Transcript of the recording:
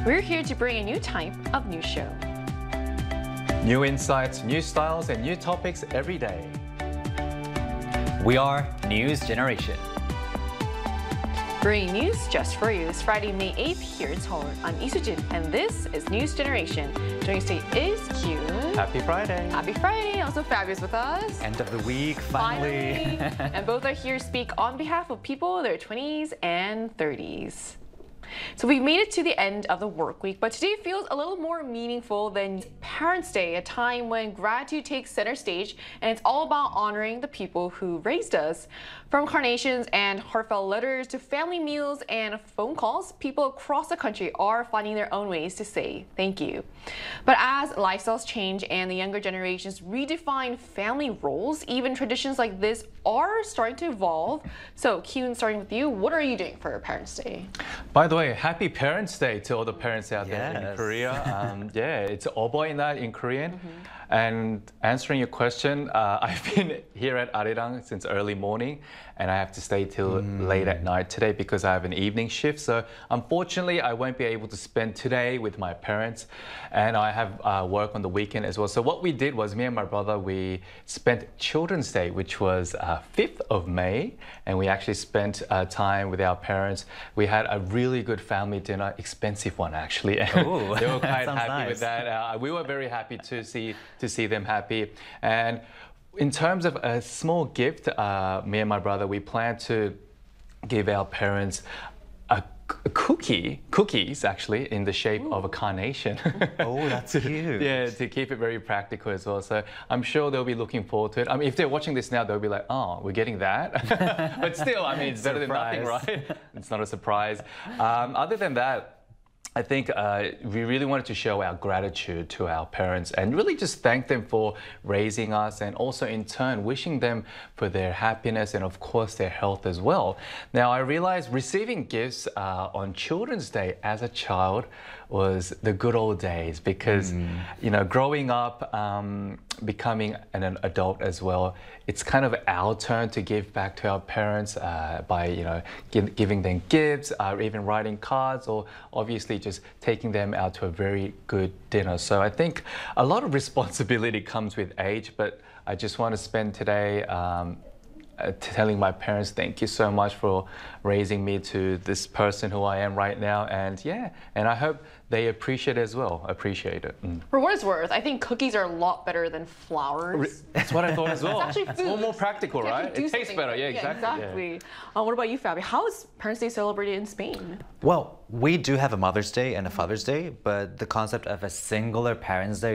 We're here to bring a new type of news show. New insights, new styles, and new topics every day. We are News Generation. Bringing news just for you. It's Friday, May 8th here in Seoul. I'm Isujin, and this is News Generation. Joining today is Kyun. Happy Friday. Happy Friday. Also Fabulous with us. End of the week, finally. And both are here to speak on behalf of people in their 20s and 30s. So we made it to the end of the work week, but today feels a little more meaningful than Parents' Day, a time when gratitude takes center stage, and it's all about honoring the people who raised us. From carnations and heartfelt letters to family meals and phone calls, people across the country are finding their own ways to say thank you. But as lifestyles change and the younger generations redefine family roles, even traditions like this are starting to evolve. So Kyun, starting with you, what are you doing for Parents' Day? By the way, happy Parents' Day to all the parents out there in Yes. Korea. It's Oboinat in Korean. And answering your question, I've been here at Arirang since early morning, and I have to stay till late at night today because I have an evening shift. So unfortunately, I won't be able to spend today with my parents, and I have work on the weekend as well. So what we did was, me and my brother, we spent Children's Day, which was 5th of May, and we actually spent time with our parents. We had a really good family dinner, expensive one actually. Ooh, They were quite sounds happy with nice. that. We were very happy to see them happy. And in terms of a small gift, me and my brother, we plan to give our parents a cookies actually in the shape of a carnation. Oh, that's cute. Yeah, to keep it very practical as well. So I'm sure they'll be looking forward to it. I mean, if they're watching this now, they'll be like, oh, we're getting that. But still, I mean, it's better than nothing, Surprise. right? It's not a surprise. Other than that, I think we really wanted to show our gratitude to our parents and really just thank them for raising us, and also in turn wishing them for their happiness and of course their health as well. Now, I realized receiving gifts on Children's Day as a child was the good old days because, you know, growing up, becoming an adult as well, it's kind of our turn to give back to our parents by, you know, giving them gifts, even writing cards, or obviously just taking them out to a very good dinner. So I think a lot of responsibility comes with age, but I just want to spend today telling my parents thank you so much for raising me to this person who I am right now, and I hope they appreciate it as well. Appreciate it. For what it's worth, I think cookies are a lot better than flowers. That's what I thought as well. It's actually food. It's a little more practical, You can right? actually do It tastes something better. with it. Yeah, exactly. Exactly. What about you, Fabi? How is Parents' Day celebrated in Spain? Well, we do have a Mother's Day and a Father's Day, but the concept of a singular Parents' Day